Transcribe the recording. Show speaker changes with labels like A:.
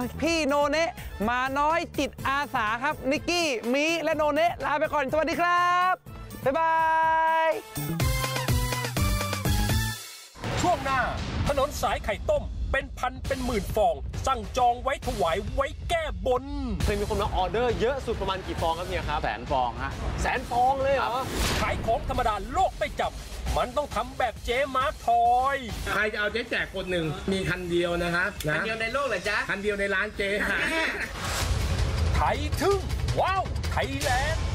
A: พี่โนเนะมาน้อยจิตอาสาครับนิกกี้มีและโนเนะลาไปก่อนสวัสดีครับบ๊ายบาย
B: ช่วงหน้าถนนสายไข่ต้มเป็นพันเป็นหมื่นฟองสั่งจองไว้ถวายไว้แก้บน
C: เคยมีคนมาออเดอร์เยอะสุดประมาณกี่ฟองครับเนี่ยครับ100,000 ฟองฮะ100,000 ฟองเลยเหรอ
B: ขายของธรรมดาโลกไม่จำมันต้องทำแบบเจ๊มาร์คทอย
D: ใครจะเอาเจ๊แจกคนหนึ่งมีคันเดียวนะครับ
E: คันเดียวในโลกเหรอจ๊ะ
D: คันเดียวในร้านเจ๊ฮะ
B: ไทยทึ่งว้าวไทยแลนด์